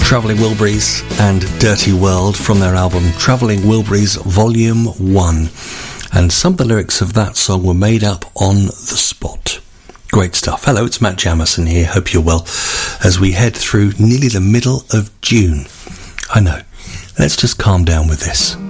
Travelling Wilburys and Dirty World from their album Travelling Wilburys Volume 1. And some of the lyrics of that song were made up on the spot. Great stuff. Hello, it's Matt Jamison here. Hope you're well as we head through nearly the middle of June. I know. Let's just calm down with this.